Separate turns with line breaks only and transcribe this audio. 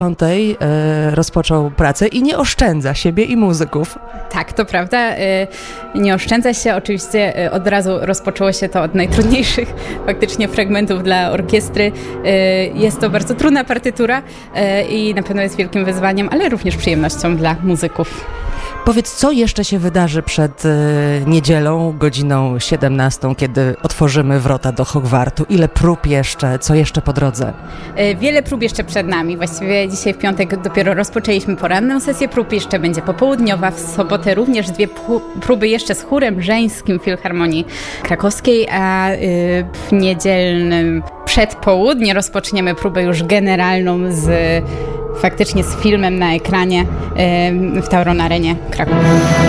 5 rozpoczął pracę i nie oszczędza siebie i muzyków.
Tak, to prawda. Nie oszczędza się. Oczywiście od razu rozpoczęło się to od najtrudniejszych faktycznie fragmentów dla orkiestry. Jest to bardzo trudna partytura i na pewno jest wielkim wyzwaniem, ale również przyjemnością dla muzyków.
Powiedz, co jeszcze się wydarzy przed niedzielą, godziną 17, kiedy otworzymy wrota do Hogwartu? Ile prób jeszcze? Co jeszcze po drodze?
Wiele prób jeszcze przed nami. Właściwie dzisiaj w piątek dopiero rozpoczęliśmy poranną sesję prób. Jeszcze będzie popołudniowa. W sobotę również 2 próby jeszcze z chórem żeńskim Filharmonii Krakowskiej, a w niedzielnym przedpołudnie rozpoczniemy próbę już generalną faktycznie z filmem na ekranie w Tauron Arenie Kraków.